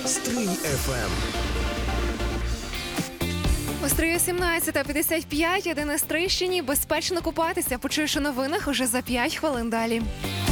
Стрий FM. У Стрию 17:55. Єдине Стрийщині. Безпечно купатися. Почуєш у новинах уже за 5 хвилин далі.